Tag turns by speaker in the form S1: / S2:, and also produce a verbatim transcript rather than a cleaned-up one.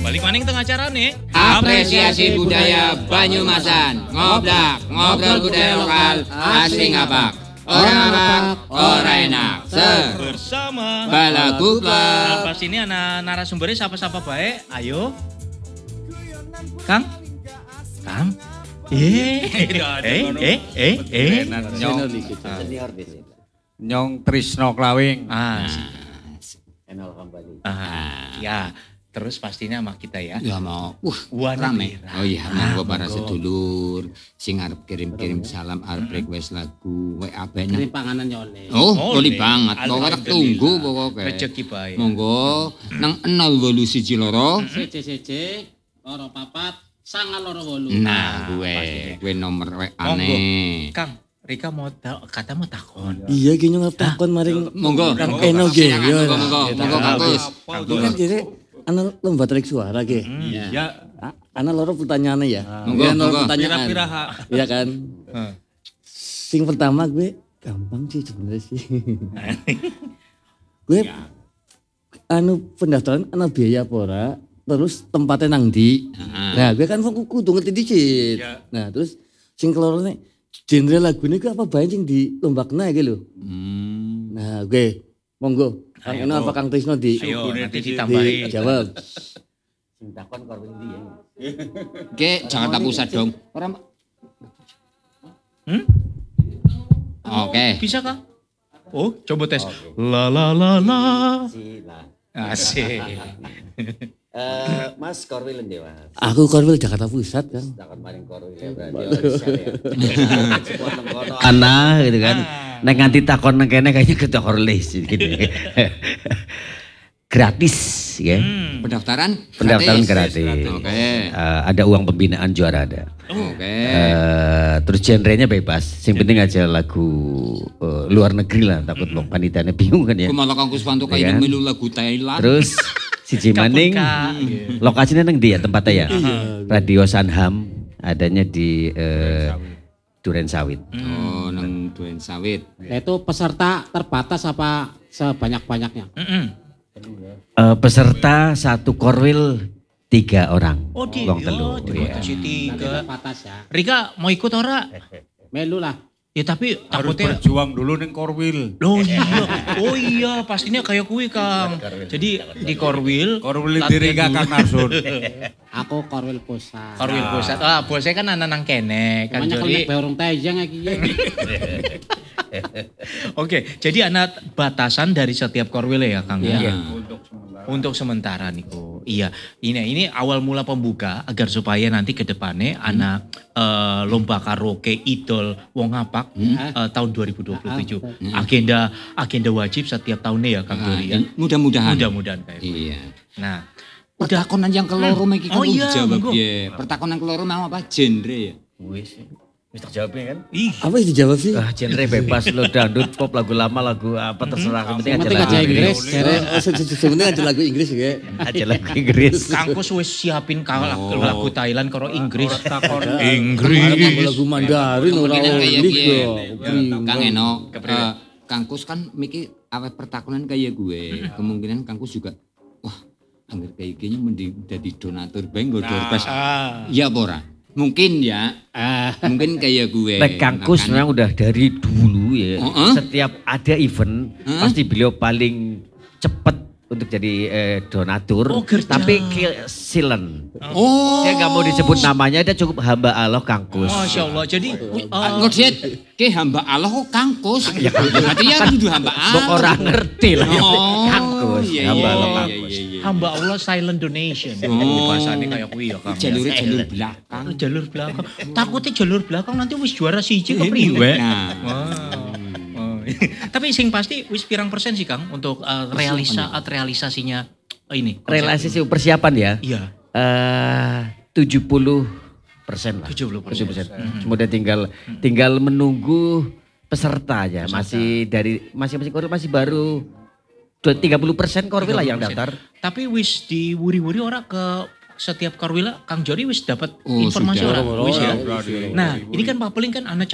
S1: balik maning tengah acara nih.
S2: Apresiasi budaya Banyumasan. Ngoblak, ngobrol budaya lokal, asing apa? Orang apa? Orang enak. Ser.
S1: Bersama
S2: Balagu
S1: Nah,
S2: Club.
S1: pas ini anak narasumbernya siapa-siapa baik. Ayo. Kang? Kang? Eh, eh, eh, eh, eh.
S3: Nyong,
S2: Senior di sini.
S3: Nyong Trisno Klawing.
S1: Ah,
S2: Channel kembali.
S1: ah, ya. Terus pastinya sama kita ya.
S2: Ya mau, uh,
S1: Wan
S2: rame.
S1: Wira.
S2: Oh iya, monggo para
S1: monggo.
S2: sedulur, sing arep kirim-kirim salam, arep request lagu, W A banyak.
S4: Kirim panganan nyole.
S2: Oh,
S1: Oleh.
S2: boleh banget. Pokoknya tak tunggu pokoknya.
S1: Rezeki baik.
S2: Monggo nang nol wolu siji loro.
S4: C C C C, loro papat, sangat loro wolu.
S2: Nah, gue, gue nomor W A
S1: Monggo.
S2: ne.
S1: Kang, Rika mau ta- kata mau takon.
S5: Iya gini ngetakon maring
S2: Monggo.
S5: Kang
S2: monggo,
S5: Eno ge.
S2: silakan,
S5: Yo.
S2: Monggo, monggo, monggo Kangkus.
S5: Ini kan jadi ana lomba tarik suara ge.
S3: Ya,
S5: Ah, Ana loro pertanyaannya ya.
S2: Monggo,
S5: Iya, loro
S2: monggo.
S5: pertanyaan.
S3: pira-pira.
S5: Iya kan.
S1: Heeh.
S5: Sing pertama gue gampang sih sebenarnya sih. gue anu pendaftaran ana biaya apa ora? Terus tempatnya nang ndi? Nah, gue kan kudu ngerti dikit. Nah, terus sing keloro nih genre lagune ku apa bae sing dilombakna iki lho.
S2: Hmm.
S5: Nah, gue monggo. Kang Eno apa Kang Trisno di
S1: Ayo nanti ditambahin.
S5: dijawab.
S4: Sing takon korwin ndi ya.
S2: Oke, Jakarta Pusat dong. Orang
S1: Hmm?
S2: Oke.
S1: Bisa Kang? Oh, coba tes. La la la la.
S4: Sila.
S1: Asik.
S4: Eh, Mas Korwil ndi, Mas?
S5: Aku Korwil Jakarta Pusat kan.
S4: Takon maring Korwil ya berarti official ya. Support nang kono.
S6: Ana gitu kan. Nek nganti takon nang kene kayaknya ketok orles gitu. Gratis ya.
S1: Hmm.
S2: Pendaftaran
S6: Pendaftaran gratis.
S2: Oke.
S6: Eh, ada uang pembinaan juara ada.
S2: Oke.
S6: Eh, terus genrenya bebas. Yang penting aja lagu eh, luar negeri lah. Takut wong panitianya bingung kan ya.
S2: Aku malah Kang Kuswanto
S6: Iya
S2: kayak
S6: kan?
S2: melu lagu Thailand.
S6: Terus siji maning
S1: Kapun, Kak.
S6: lokasinya nang ndi ya tempatnya ya? Radio Sanham adanya di eh, Duren Sawit.
S2: Oh, nang Duren Sawit.
S4: Itu peserta terbatas apa sebanyak-banyaknya?
S1: Mm-mm.
S6: Eh, peserta satu korwil tiga orang.
S1: Oh, di,
S6: Wong
S1: oh,
S6: telu.
S1: dibatasi
S6: Iya.
S4: Nanti
S1: tiga.
S4: terbatas ya.
S1: Rika mau ikut ora?
S4: Melu lah.
S1: Ya tapi
S3: Harus
S1: takutnya.
S3: berjuang dulu ning Korwil.
S1: Oh iya, oh iya, pastinya kayak kuwi Kang. Jadi di Korwil.
S3: Korwil
S1: latihan
S3: diri Kang
S1: dulu.
S3: Narsun.
S4: Aku Korwil pusat.
S1: Korwil pusat. Ah, bosnya kan anak nang kene kan
S4: Banyak
S1: jadi.
S4: kalau orang tajang iki.
S1: Oke, jadi anak batasan dari setiap korwil ya Kang ya.
S4: Iya.
S1: Untuk sementara Niko. Iya, ini ini awal mula pembuka agar supaya nanti ke depannya anak eh, lomba karaoke idol wong ngapak eh, tahun dua ribu dua puluh tujuh. Agenda agenda wajib setiap tahunnya ya Kang
S2: Ah,
S1: Dori ya.
S2: mudah-mudahan.
S1: Mudah-mudahan kayak gitu.
S2: Iya.
S1: Nah,
S2: Pertakonan yang keloro
S1: Hmm.
S2: iki
S1: Oh
S2: kan
S1: iya,
S2: dijawab
S1: monggo.
S2: ya. Pertakonan keloro mau apa? Genre ya.
S6: Wis, wis terjawabnya kan?
S1: ih,
S5: Apa yang dijawab sih?
S6: Ah, genre bebas lo dangdut, pop, lagu lama, lagu apa terserah. Yang penting
S4: Yang
S6: aja
S4: penting
S6: lagu
S4: aja
S6: Inggris.
S4: Inggris. Jere
S5: Oh, se- se- sebenarnya ada lagu Inggris ya.
S6: Aja lagu Inggris.
S1: Kangkus wis siapin ka lagu, lagu Thailand karo Inggris.
S5: Ada
S1: Inggris.
S5: lagu Mandarin ora
S2: Kemungkinan kayak
S5: olik
S2: piye?
S5: kok.
S2: Kang Eno, eh, Kangkus kan mikir awet pertakonan kayak gue. Kemungkinan Kangkus juga wah, anggar kayak gini mending jadi donatur bae nggo doorpress.
S1: Ah.
S2: Iya apa ora? Mungkin ya. Mungkin kayak gue.
S6: Nek Kangkus
S2: Makanya-
S6: memang udah dari dulu ya.
S2: Heeh.
S6: Setiap ada event
S2: Heeh.
S6: pasti beliau paling cepet untuk jadi eh, donatur.
S1: Oh, gerja.
S6: Tapi ki- silent.
S2: Oh.
S6: Dia nggak mau disebut namanya, dia cukup hamba Allah Kangkus.
S1: Masya Allah. Jadi
S2: Ah,
S1: uh,
S2: Ngocet, ke hamba Allah kok Kangkus.
S6: Ya,
S2: Berarti ya kudu hamba
S6: Bok
S2: Allah.
S6: orang ngerti lah.
S2: Oh,
S6: Kangkus,
S2: iya,
S6: hamba
S2: iya,
S6: Allah
S2: iya,
S6: Kangkus.
S2: iya, iya.
S1: hamba Allah silent donation.
S2: Oh.
S1: Bahasanya kayak kuwi ya Kang.
S2: Jalurnya jalur belakang.
S1: Jalur belakang. Takutnya jalur belakang nanti wis juara siji kepriwe.
S2: Nah.
S1: Wow. Oh. Tapi sing pasti wis pirang persen sih Kang untuk uh, realisa realisasinya uh, ini. konsep
S6: Realisasi persiapan ya.
S1: ini. Iya.
S6: Eh tujuh puluh persen lah.
S1: tujuh puluh persen.
S6: Kemudian tinggal tinggal menunggu peserta aja. Masih dari masing-masing korwil masih baru tiga puluh persen korwil lah yang daftar.
S1: Tapi wis diwuri-wuri ora ke setiap korwila Kang Jori wis dapat
S2: Oh,
S1: informasi
S2: sudah.
S1: ora? Wis ya.
S3: Sudah, sudah.
S1: Nah, ini kan paling kan anak